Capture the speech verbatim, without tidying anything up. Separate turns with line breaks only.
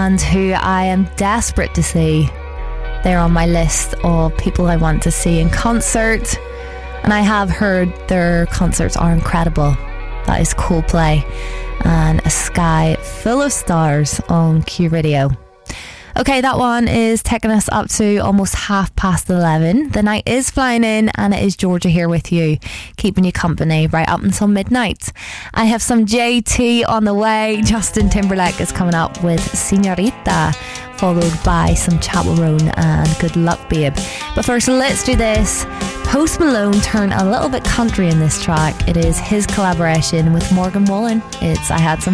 and who I am desperate to see. They're on my list of people I want to see in concert, and I have heard their concerts are incredible. That is Coldplay and A Sky Full of Stars on Q Radio. Okay, that one is taking us up to almost half past eleven. The night is flying in, and it is Georgia here with you, keeping you company right up until midnight. I have some J T on the way. Justin Timberlake is coming up with Señorita, followed by some Chapel Roan and Good Luck Babe. But first, let's do this. Post Malone turned a little bit country in this track. It is his collaboration with Morgan Wallen. It's I Had Some